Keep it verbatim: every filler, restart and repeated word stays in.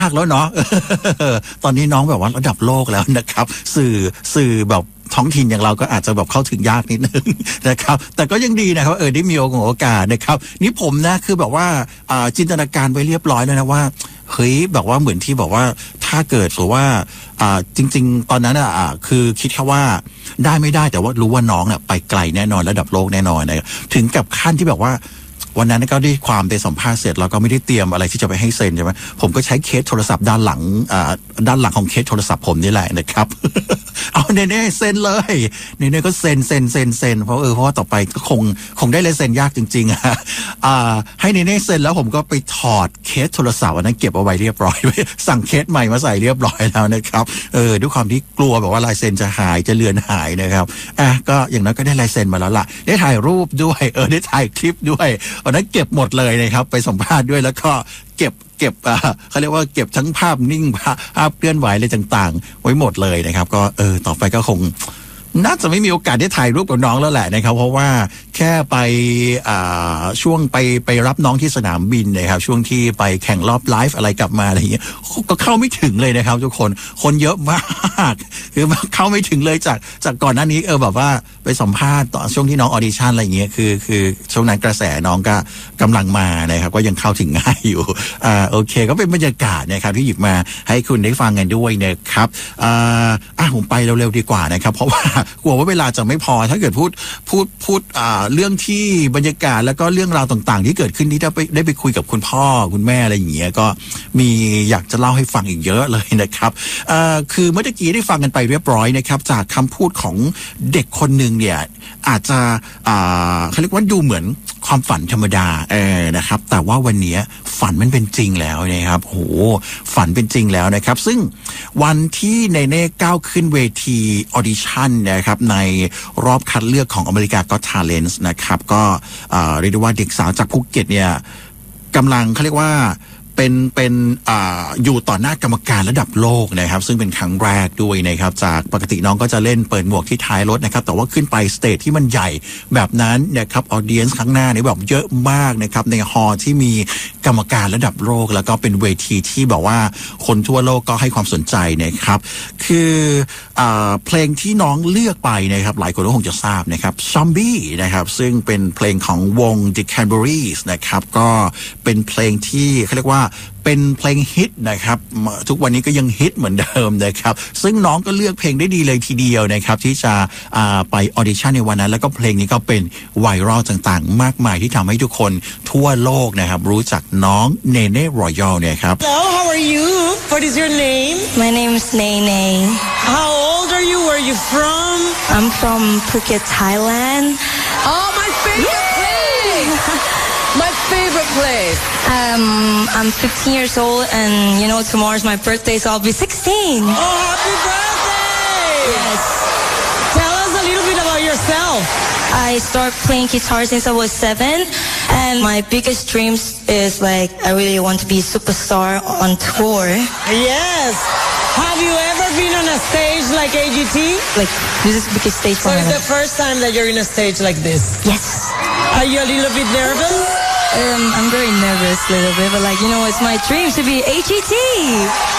ากแล้วเนาะ ตอนนี้น้องแบบว่าระดับโลกแล้วนะครับสื่อสื่อแบบท้องถิ่นอย่างเราก็อาจจะแบบเข้าถึงยากนิดนึง นะครับแต่ก็ยังดีนะครับเออได้มีโอกาสนะครับนี่ผมนะคือแบบว่าจินตนาการไว้เรียบร้อยแล้วนะว่าเฮ้ยแบบว่าเหมือนที่บอกว่าถ้าเกิดหรือว่าจริงๆตอนนั้นอ่ะคือคิดแค่ว่าได้ไม่ได้แต่ว่ารู้ว่าน้องเนี่ยไปไกลแน่นอนระดับโลกแน่นอนนะถึงกับขั้นที่แบบว่าวันนั้นก็ได้ความไปสัมภาษณ์เสร็จแล้วก็ไม่ได้เตรียมอะไรที่จะไปให้เซ็นใช่ไหมผมก็ใช้เคสโทรศัพท์ด้านหลังด้านหลังของเคสโทรศัพท์ผมนี่แหละนะครับ เอาเน่ๆเซ็นเลยเน่ๆก็เซ็นเซ็นเซ็นเซ็นเพราะเออเพราะว่าต่อไปก็คงคงได้เลยเซ็นยากจริงๆอ่ะให้เน่ๆเซ็นแล้วผมก็ไปถอดเคสโทรศัพท์อันนั้นเก็บเอาไว้เรียบร้อยสั่งเคสใหม่มาใส่เรียบร้อยแล้วนะครับเออด้วยความที่กลัวแบบว่าลายเซ็นจะหายจะเลือนหายนะครับอ่ะก็อย่างนั้นก็ได้ลายเซ็นมาแล้วล่ะได้ถ่ายรูปด้วยเออได้ถ่ายคลิปด้วยอันนั้นเก็บหมดเลยนะครับไปสัมภาษณ์ด้วยแล้วก็เก็บเก็บเขาเรียกว่าเก็บทั้งภาพนิ่งภาพเคลื่อนไหวอะไรต่างๆไว้หมดเลยนะครับก็เออต่อไปก็คงน่าจะไม่มีโอกาสได้ถ่ายรูปกับน้องแล้วแหละนะครับเพราะว่าแค่ไปช่วงไปไปรับน้องที่สนามบินนะครับช่วงที่ไปแข่งรอบไลฟ์อะไรกลับมาอะไรอย่างเงี้ยก็เข้าไม่ถึงเลยนะครับทุกคนคนเยอะมากคือเข้าไม่ถึงเลยจากจากก่อนหน้านี้เออแบบว่าไปสัมภาษณ์ตอนช่วงที่น้องออดิชั่นอะไรอย่างเงี้ยคือคือช่วงนั้นกระแสน้องก็กำลังมานะครับก็ยังเข้าถึงง่ายอยู่อ่าโอเคก็เป็นบรรยากาศนะครับที่หยิบมาให้คุณได้ฟังกันด้วยนะครับอ่าอ่ะผมไปเร็วๆดีกว่านะครับเพราะว่ากลัวว่าเวลาจะไม่พอถ้าเกิดพูดพูดพูดอ่าเรื่องที่บรรยากาศแล้วก็เรื่องราวต่างๆที่เกิดขึ้นที่ได้ไปได้ไปคุยกับคุณพ่อคุณแม่อะไรอย่างเงี้ยก็มีอยากจะเล่าให้ฟังอีกเยอะเลยนะครับอ่าคือเมื่อกี้ได้ฟังกันไปเรียบร้อยนะครับจากคำพูดของเด็กคนหนึ่งเนี่ยอาจจะอ่าเขาเรียกว่าดูเหมือนความฝันธรรมดาเออนะครับแต่ว่าวันนี้ฝันมันเป็นจริงแล้วนะครับโหฝันเป็นจริงแล้วนะครับซึ่งวันที่เนเน่ก้าวขึ้นเวทีออดิชั่นนะครับในรอบคัดเลือกของอเมริกาก็ Talent นะครับก็เรียกได้ว่าเด็กสาวจากภูเก็ตเนี่ยกำลังเขาเรียกว่าเป็นเป็นอ่าอยู่ต่อหน้ากรรมการระดับโลกนะครับซึ่งเป็นครั้งแรกด้วยนะครับจากปกติน้องก็จะเล่นเปิดหมวกที่ท้ายรถนะครับแต่ว่าขึ้นไปสเตจที่มันใหญ่แบบนั้นนะครับออเดียนซ์ข้างหน้านี่แบบเยอะมากนะครับในฮอลล์ที่มีกรรมการระดับโลกแล้วก็เป็นเวทีที่บอกว่าคนทั่วโลกก็ให้ความสนใจนะครับคืออ่าเพลงที่น้องเลือกไปนะครับหลายคนก็คงจะทราบนะครับ Zombie นะครับซึ่งเป็นเพลงของวง The Cranberries นะครับก็เป็นเพลงที่เขาเรียกว่าเป็นเพลงฮิตนะครับทุกวันนี้ก็ยังฮิตเหมือนเดิมนะครับซึ่งน้องก็เลือกเพลงได้ดีเลยทีเดียวนะครับที่จะไปออดิชั่นในวันนั้นแล้วก็เพลงนี้ก็เป็นไวรัลต่างๆมากมายที่ทำให้ทุกคนทั่วโลกนะครับรู้จักน้องเนเน่รอยัลเนี่ยครับ Hello, how are you? What is your name? My name is Nene. How old are you? Where are you from? I'm from Phuket, Thailand. Oh, my favorite place! My favorite place. Um, I'm fifteen years old, and you know tomorrow's my birthday, so I'll be sixteen. Oh, happy birthday! Yes. Tell us a little bit about yourself. I started playing guitar since I was seven, and my biggest dreams is like I really want to be a superstar on tour. Yes. Have you ever been on a stage like A G T? Like this is the biggest stage for me. So me. it's the first time that you're in a stage like this? Yes. Are you a little bit nervous? Um, I'm very nervous a little bit, but like, you know, it's my dream to be A G T.